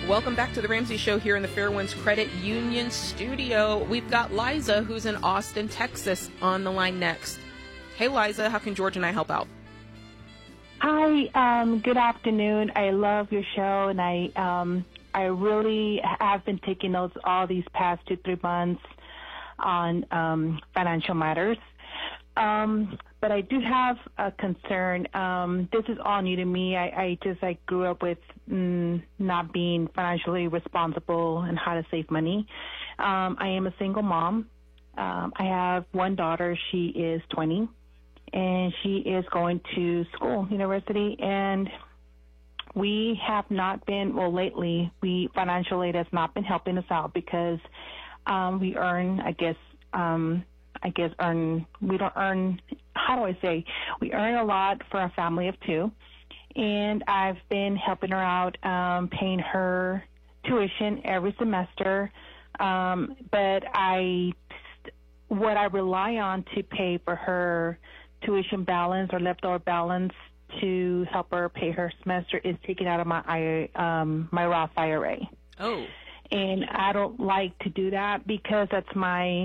Welcome back to the Ramsey Show here in the Fairwinds Credit Union studio. We've got Liza, who's in Austin, Texas, on the line next. Hey, Liza, how can George and I help out? Hi, good afternoon. I love your show, and I really have been taking notes all these past 2-3 months on financial matters. But I do have a concern. This is all new to me. I grew up with not being financially responsible and how to save money. I am a single mom. I have one daughter. She is 20, and she is going to school, university, and we have not been, lately, financial aid has not been helping us out because we earn, we don't earn, we earn a lot for a family of 2, and I've been helping her out, paying her tuition every semester, but what I rely on to pay for her tuition balance or leftover balance to help her pay her semester is taken out of my Roth IRA. Oh. And I don't like to do that because that's my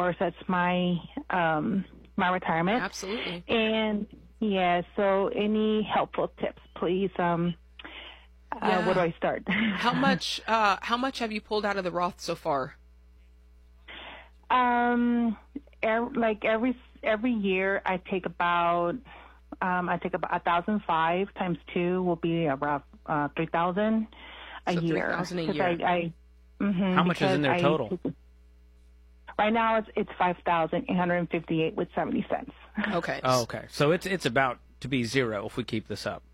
retirement. Absolutely. And yeah, so any helpful tips, please? Where do I start? How much have you pulled out of the Roth so far? Every year I take about 1,005 times 2 will be about 3,000 a year. 3,000 a year. How much is in there total? Right now it's 5,858 with 70 cents. Okay. Oh, okay. So it's about to be zero if we keep this up.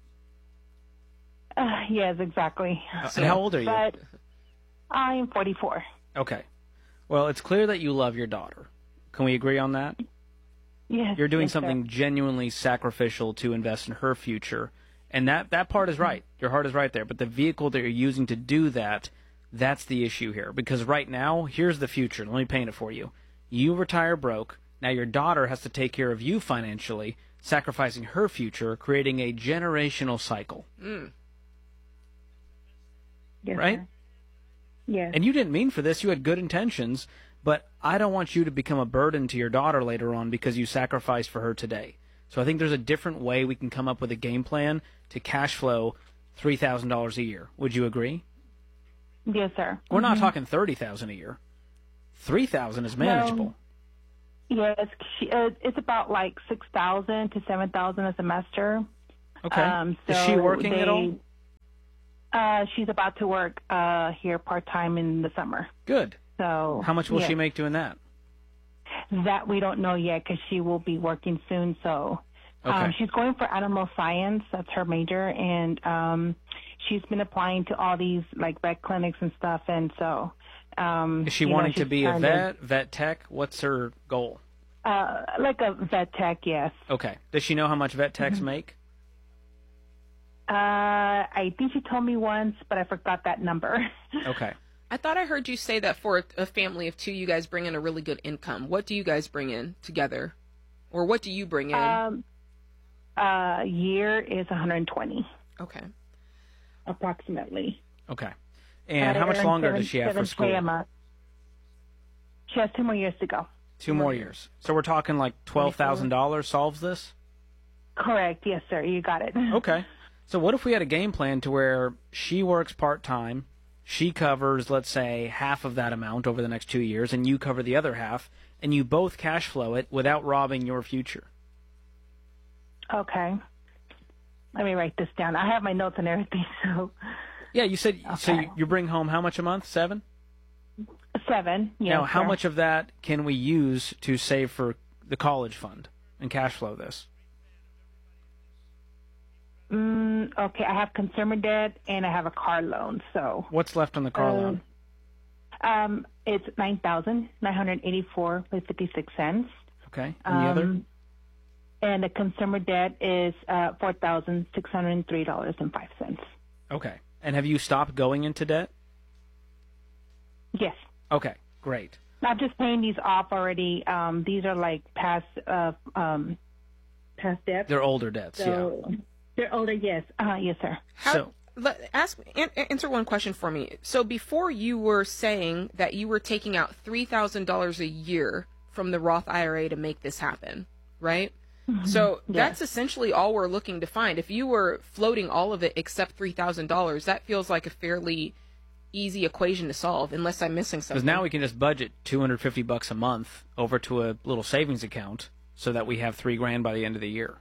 Yes, exactly. And how old are you? But I am 44. Okay. Well, it's clear that you love your daughter. Can we agree on that? Yes. You're doing yes, something sir. genuinely sacrificial to invest in her future. And that part is right. Your heart is right there. But the vehicle that you're using to do that, that's the issue here. Because right now, here's the future. Let me paint it for you. You retire broke. Now your daughter has to take care of you financially, sacrificing her future, creating a generational cycle. Yes, right? sir. Yes. And you didn't mean for this. You had good intentions. But I don't want you to become a burden to your daughter later on because you sacrificed for her today. So I think there's a different way we can come up with a game plan to cash flow $3,000 a year. Would you agree? Yes, sir. We're not talking $30,000 a year. $3,000 is manageable. Yes, it's about like 6,000 to 7,000 a semester. Okay. Is she working at all? She's about to work here part-time in the summer. Good. So how much will she make doing that? That we don't know yet because she will be working soon. So she's going for animal science. That's her major. And she's been applying to all these like vet clinics and stuff. And so is she wanting to be a vet tech? What's her goal? Like a vet tech, yes. Okay. Does she know how much vet techs make? I think she told me once, but I forgot that number. Okay. I thought I heard you say that for a family of 2, you guys bring in a really good income. What do you guys bring in together? Or what do you bring in? Year is 120. Okay. Approximately. Okay. And how much longer does she have for school? She has 2 more years to go. 2 more years. So we're talking like $12,000 solves this? Correct. Yes, sir. You got it. Okay. So what if we had a game plan to where she works part-time, she covers, let's say, half of that amount over the next 2 years, and you cover the other half, and you both cash flow it without robbing your future? Okay. Let me write this down. I have my notes and everything, so... Yeah, you said, so you bring home how much a month? 7? 7, yes. Now, how much of that can we use to save for the college fund and cash flow this? Okay, I have consumer debt and I have a car loan. So what's left on the car loan? It's $9,984 with 56 cents. Okay, and the other? And the consumer debt is $4,603.05. Okay, and have you stopped going into debt? Yes. Okay, great. I'm just paying these off already. These are like past debts. They're older debts, so, yeah. They're older, yes. Yes, sir. How Answer one question for me. So before you were saying that you were taking out $3,000 a year from the Roth IRA to make this happen, right? Mm-hmm. So that's essentially all we're looking to find. If you were floating all of it except $3,000, that feels like a fairly easy equation to solve, unless I'm missing something. Because now we can just budget $250 a month over to a little savings account so that we have $3,000 by the end of the year.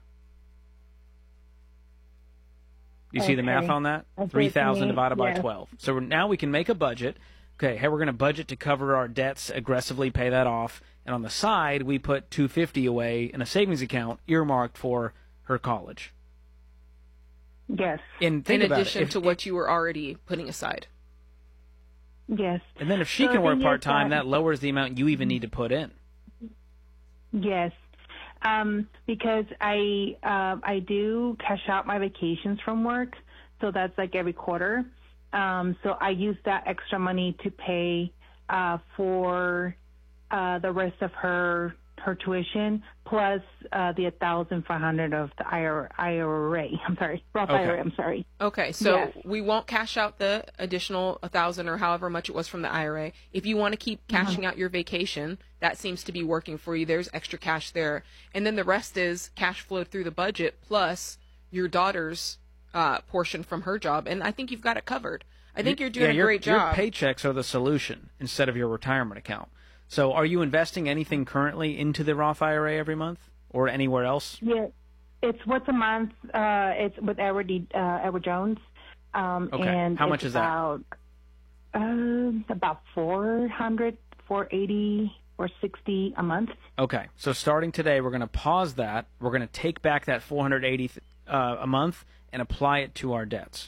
You see the math on that? 3,000 divided by 12. So now we can make a budget. Okay, hey, we're going to budget to cover our debts, aggressively pay that off, and on the side we put $250 away in a savings account earmarked for her college. Yes. In addition to what you were already putting aside. Yes. And then if she can work part-time, that lowers the amount you even need to put in. Yes. Because I do cash out my vacations from work, so that's like every quarter. So I use that extra money to pay for the rest of her tuition, plus the $1,500 of the IRA. I'm sorry, Roth IRA. I'm sorry. Okay, so we won't cash out the additional $1,000 or however much it was from the IRA. If you want to keep cashing out your vacation, that seems to be working for you. There's extra cash there, and then the rest is cash flowed through the budget plus your daughter's portion from her job, and I think you've got it covered. I think you're doing a great job. Your paychecks are the solution instead of your retirement account. So are you investing anything currently into the Roth IRA every month or anywhere else? Yeah, it's once a month. It's with Edward Jones. Okay. And how much is that? About $400, $480, or $60 a month. Okay. So starting today, we're going to pause that. We're going to take back that $480 a month and apply it to our debts.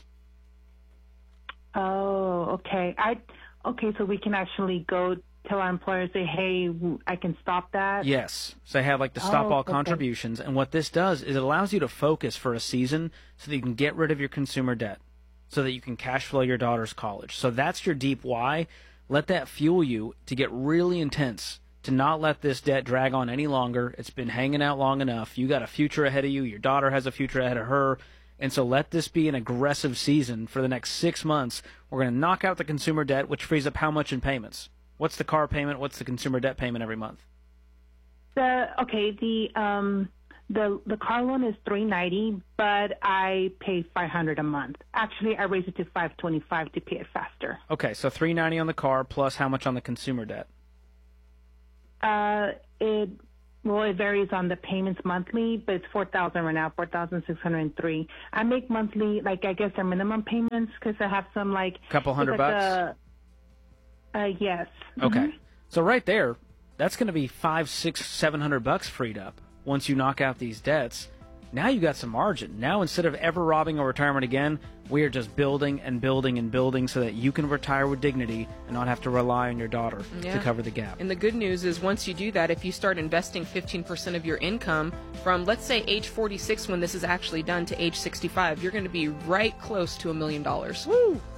Oh, okay. So we can actually go tell our employer, say, hey, I can stop that? Yes. So they have like the stop all contributions. And what this does is it allows you to focus for a season so that you can get rid of your consumer debt so that you can cash flow your daughter's college. So that's your deep why. Let that fuel you to get really intense, to not let this debt drag on any longer. It's been hanging out long enough. You got a future ahead of you. Your daughter has a future ahead of her. And so let this be an aggressive season for the next 6 months. We're going to knock out the consumer debt, which frees up how much in payments? What's the car payment? What's the consumer debt payment every month? The car loan is $390, but I pay $500 a month. Actually, I raised it to $525 to pay it faster. Okay, so $390 on the car plus how much on the consumer debt? It varies on the payments monthly, but it's $4,000 right now, $4,603. I make monthly, like I guess they're minimum payments because I have some like couple $100 bucks. Yes. Okay. Mm-hmm. So right there, that's going to be $500, $600, $700 freed up once you knock out these debts. Now you got some margin. Now instead of ever robbing a retirement again, we are just building and building and building so that you can retire with dignity and not have to rely on your daughter to cover the gap. And the good news is once you do that, if you start investing 15% of your income from, let's say, age 46 when this is actually done to age 65, you're going to be right close to $1 million. Woo!